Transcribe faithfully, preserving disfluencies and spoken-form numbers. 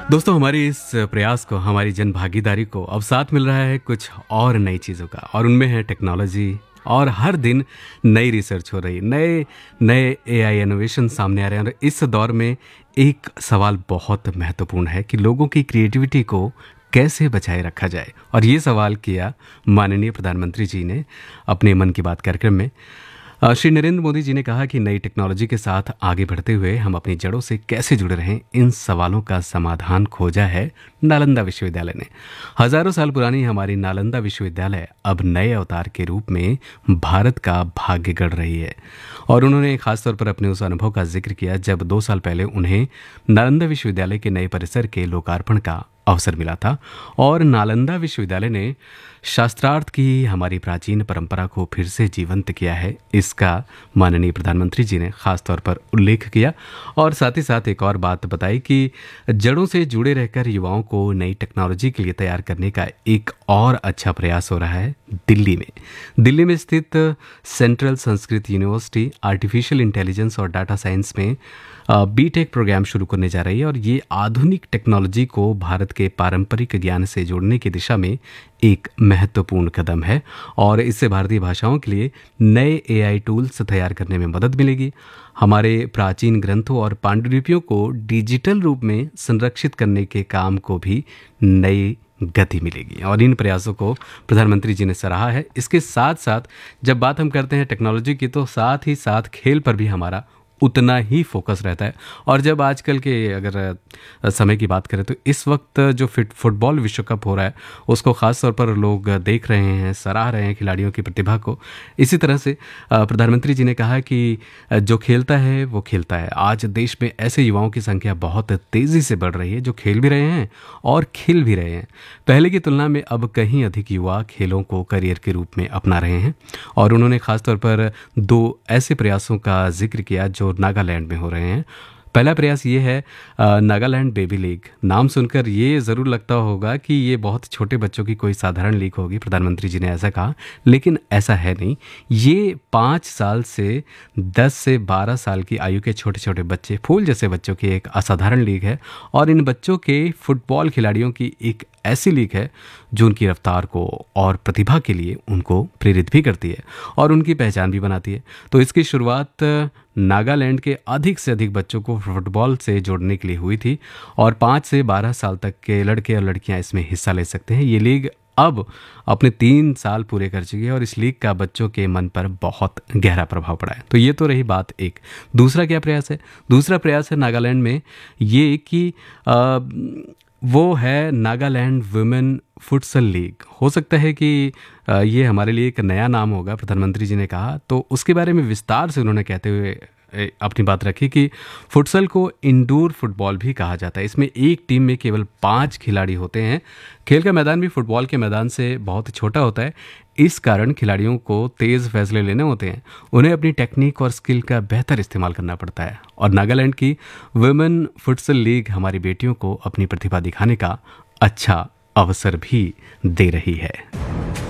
दोस्तों, हमारी इस प्रयास को, हमारी जन भागीदारी को अब साथ मिल रहा है कुछ और नई चीज़ों का, और उनमें है टेक्नोलॉजी। और हर दिन नई रिसर्च हो रही, नए नए एआई इनोवेशन सामने आ रहे हैं। और इस दौर में एक सवाल बहुत महत्वपूर्ण है कि लोगों की क्रिएटिविटी को कैसे बचाए रखा जाए। और ये सवाल किया माननीय प्रधानमंत्री जी ने अपने मन की बात कार्यक्रम में। अ, श्री नरेंद्र मोदी जी ने कहा कि नई टेक्नोलॉजी के साथ आगे बढ़ते हुए हम अपनी जड़ों से कैसे जुड़े रहें, इन सवालों का समाधान खोजा है नालंदा विश्वविद्यालय ने। हजारों साल पुरानी हमारी नालंदा विश्वविद्यालय अब नए अवतार के रूप में भारत का भाग्य गढ़ रही है। और उन्होंने खासतौर पर अपने उस अनुभव का जिक्र किया जब दो साल पहले उन्हें नालंदा विश्वविद्यालय के नए परिसर के लोकार्पण का अवसर मिला था। और नालंदा विश्वविद्यालय ने शास्त्रार्थ की हमारी प्राचीन परंपरा को फिर से जीवंत किया है, इसका माननीय प्रधानमंत्री जी ने खास तौर पर उल्लेख किया। और साथ ही साथ एक और बात बताई कि जड़ों से जुड़े रहकर युवाओं को नई टेक्नोलॉजी के लिए तैयार करने का एक और अच्छा प्रयास हो रहा है दिल्ली में। दिल्ली में स्थित central Sanskrit university artificial intelligence और डाटा साइंस में बीटेक प्रोग्राम शुरू करने जा रही है। और ये आधुनिक टेक्नोलॉजी को भारत के पारंपरिक ज्ञान से जोड़ने की दिशा में एक महत्वपूर्ण कदम है। और इससे भारतीय भाषाओं के लिए नए एआई टूल्स तैयार करने में मदद मिलेगी। हमारे प्राचीन ग्रंथों और पांडुलिपियों को डिजिटल रूप में संरक्षित करने के काम को भी नई गति मिलेगी। और इन प्रयासों को प्रधानमंत्री जी ने सराहा है। इसके साथ साथ जब बात हम करते हैं टेक्नोलॉजी की, तो साथ ही साथ खेल पर भी हमारा उतना ही फोकस रहता है। और जब आजकल के अगर समय की बात करें तो इस वक्त जो फिट फुटबॉल विश्व कप हो रहा है उसको ख़ास तौर पर लोग देख रहे हैं, सराह रहे हैं खिलाड़ियों की प्रतिभा को। इसी तरह से प्रधानमंत्री जी ने कहा कि जो खेलता है वो खेलता है। आज देश में ऐसे युवाओं की संख्या बहुत तेज़ी से बढ़ रही है जो खेल भी रहे हैं और खिल भी रहे हैं। पहले की तुलना में अब कहीं अधिक युवा खेलों को करियर के रूप में अपना रहे हैं। और उन्होंने खासतौर पर दो ऐसे प्रयासों का जिक्र किया जो नागालैंड में हो रहे हैं। पहला प्रयास ये है नागालैंड बेबी लीग। नाम सुनकर ये ज़रूर लगता होगा कि ये बहुत छोटे बच्चों की कोई साधारण लीग होगी, प्रधानमंत्री जी ने ऐसा कहा, लेकिन ऐसा है नहीं। ये पाँच साल से दस से बारह साल की आयु के छोटे छोटे बच्चे, फूल जैसे बच्चों की एक असाधारण लीग है। और इन बच्चों के फुटबॉल खिलाड़ियों की एक ऐसी लीग है जो उनकी रफ्तार को और प्रतिभा के लिए उनको प्रेरित भी करती है और उनकी पहचान भी बनाती है। तो इसकी शुरुआत नागालैंड के अधिक से अधिक बच्चों को फुटबॉल से जोड़ने के लिए हुई थी। और पाँच से बारह साल तक के लड़के और लड़कियां इसमें हिस्सा ले सकते हैं। ये लीग अब अपने तीन साल पूरे कर चुकी है और इस लीग का बच्चों के मन पर बहुत गहरा प्रभाव पड़ा है। तो ये तो रही बात एक। दूसरा क्या प्रयास है? दूसरा प्रयास है नागालैंड में ये कि आ, वो है नागालैंड वुमेन फुटसल लीग। हो सकता है कि ये हमारे लिए एक नया नाम होगा, प्रधानमंत्री जी ने कहा। तो उसके बारे में विस्तार से उन्होंने कहते हुए अपनी बात रखी कि फुटसल को इंडोर फुटबॉल भी कहा जाता है। इसमें एक टीम में केवल पाँच खिलाड़ी होते हैं। खेल का मैदान भी फुटबॉल के मैदान से बहुत छोटा होता है। इस कारण खिलाड़ियों को तेज़ फैसले लेने होते हैं। उन्हें अपनी टेक्निक और स्किल का बेहतर इस्तेमाल करना पड़ता है। और नागालैंड की वुमेन फुटसल लीग हमारी बेटियों को अपनी प्रतिभा दिखाने का अच्छा अवसर भी दे रही है।